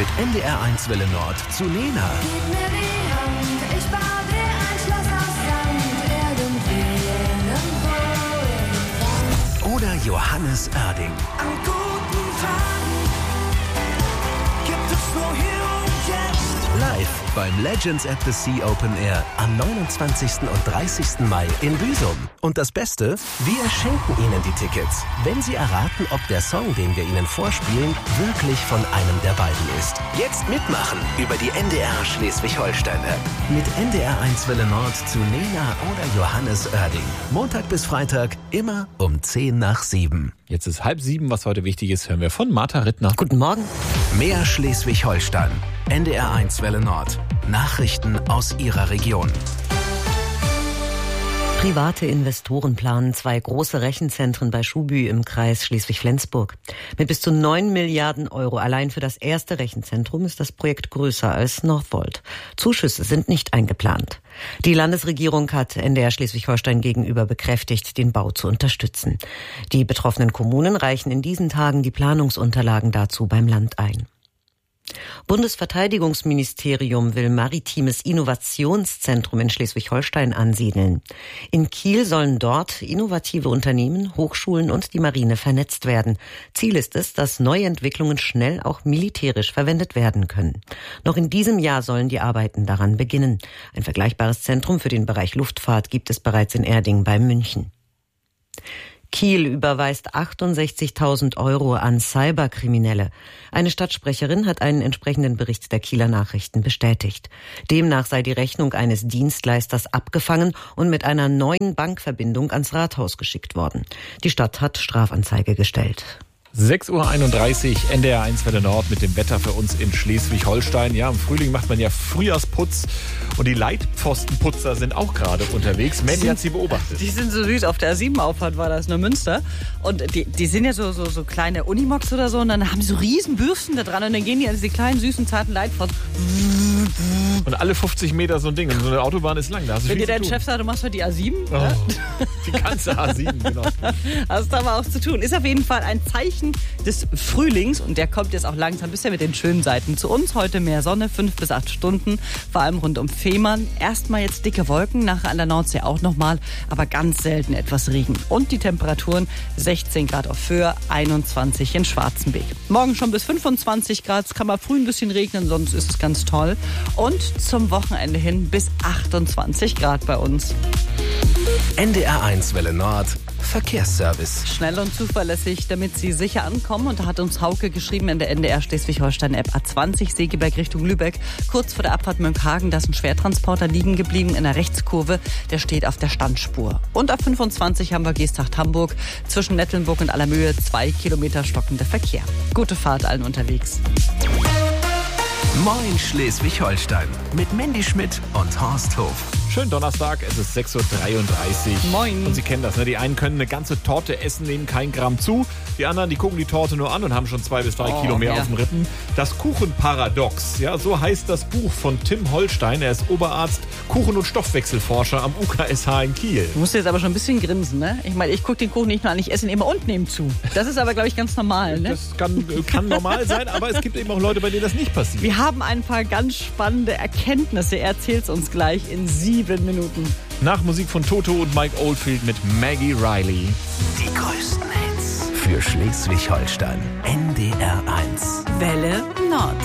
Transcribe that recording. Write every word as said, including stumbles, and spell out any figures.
mit N D R eins Welle Nord zu Lena. Gib mir die Hand, ich baue dir ein Schloss aus Sand, irgendwie, irgendwo, irgendwann. Oder Johannes Oerding. An guten Tagen gibt es nur hier und jetzt. Live beim Legends at the Sea Open Air am neunundzwanzigsten und dreißigsten Mai in Büsum. Und das Beste, wir schenken Ihnen die Tickets, wenn Sie erraten, ob der Song, den wir Ihnen vorspielen, wirklich von einem der beiden ist. Jetzt mitmachen über die N D R Schleswig-Holstein-App. Mit N D R eins Welle Nord zu Lena oder Johannes Oerding. Montag bis Freitag, immer um zehn nach sieben. Jetzt ist halb sieben, was heute wichtig ist, hören wir von Martha Rittner. Guten Morgen. Mehr Schleswig-Holstein. N D R eins Welle Nord. Nachrichten aus Ihrer Region. Private Investoren planen zwei große Rechenzentren bei Schubü im Kreis Schleswig-Flensburg. Mit bis zu neun Milliarden Euro allein für das erste Rechenzentrum ist das Projekt größer als Northvolt. Zuschüsse sind nicht eingeplant. Die Landesregierung hat N D R Schleswig-Holstein gegenüber bekräftigt, den Bau zu unterstützen. Die betroffenen Kommunen reichen in diesen Tagen die Planungsunterlagen dazu beim Land ein. Bundesverteidigungsministerium will maritimes Innovationszentrum in Schleswig-Holstein ansiedeln. In Kiel sollen dort innovative Unternehmen, Hochschulen und die Marine vernetzt werden. Ziel ist es, dass neue Entwicklungen schnell auch militärisch verwendet werden können. Noch in diesem Jahr sollen die Arbeiten daran beginnen. Ein vergleichbares Zentrum für den Bereich Luftfahrt gibt es bereits in Erding bei München. Kiel überweist achtundsechzigtausend Euro an Cyberkriminelle. Eine Stadtsprecherin hat einen entsprechenden Bericht der Kieler Nachrichten bestätigt. Demnach sei die Rechnung eines Dienstleisters abgefangen und mit einer neuen Bankverbindung ans Rathaus geschickt worden. Die Stadt hat Strafanzeige gestellt. sechs Uhr einunddreißig, N D R eins Welle Nord mit dem Wetter für uns in Schleswig-Holstein. Ja, im Frühling macht man ja Frühjahrsputz und die Leitpfostenputzer sind auch gerade unterwegs. Mandy hat sie beobachtet. Die sind so süß. Auf der A sieben Auffahrt war das, Neumünster. Und die, die sind ja so, so, so kleine Unimogs oder so und dann haben sie so riesen Bürsten da dran und dann gehen die an diese kleinen, süßen, zarten Leitpfosten. Und alle fünfzig Meter so ein Ding. Und so eine Autobahn ist lang. Da hast du Wenn viel dir zu dein tun. Chef sagt, du machst heute die A sieben, Oh, ja? die ganze A sieben, genau. Hast du aber auch zu tun. Ist auf jeden Fall ein Zeichen des Frühlings und der kommt jetzt auch langsam bisher mit den schönen Seiten zu uns. Heute mehr Sonne, fünf bis acht Stunden, vor allem rund um Fehmarn. Erstmal jetzt dicke Wolken, nachher an der Nordsee auch nochmal, aber ganz selten etwas Regen. Und die Temperaturen sechzehn Grad auf Föhr, einundzwanzig in Schwarzenbeek. Morgen schon bis fünfundzwanzig Grad, es kann mal früh ein bisschen regnen, sonst ist es ganz toll. Und zum Wochenende hin bis achtundzwanzig Grad bei uns. N D R eins Welle Nord. Verkehrsservice. Schnell und zuverlässig, damit Sie sicher ankommen. Und da hat uns Hauke geschrieben in der N D R Schleswig-Holstein-App A zwanzig Segeberg Richtung Lübeck. Kurz vor der Abfahrt Mönckehagen, da ist ein Schwertransporter liegen geblieben in der Rechtskurve. Der steht auf der Standspur. Und ab fünfundzwanzig haben wir Geesthacht Hamburg. Zwischen Nettelnburg und Allermöhe zwei Kilometer stockender Verkehr. Gute Fahrt allen unterwegs. Moin Schleswig-Holstein. Mit Mandy Schmidt und Horst Hof. Schönen Donnerstag, es ist sechs Uhr dreiunddreißig. Moin. Und Sie kennen das, ne? Die einen können eine ganze Torte essen, nehmen kein Gramm zu. Die anderen, die gucken die Torte nur an und haben schon zwei bis drei Oh, Kilo mehr ja. auf dem Rippen. Das Kuchenparadox, ja, so heißt das Buch von Tim Holstein. Er ist Oberarzt, Kuchen- und Stoffwechselforscher am U K S H in Kiel. Du musst jetzt aber schon ein bisschen grinsen, ne? Ich meine, ich gucke den Kuchen nicht nur an, ich esse ihn immer und nehme zu. Das ist aber, glaube ich, ganz normal, ne? Das kann, kann normal sein, aber es gibt eben auch Leute, bei denen das nicht passiert. Wir haben ein paar ganz spannende Erkenntnisse. Er erzählt es uns gleich in sieben Minuten. Nach Musik von Toto und Mike Oldfield mit Maggie Riley. Die größten Hits für Schleswig-Holstein. N D R eins. Welle Nord.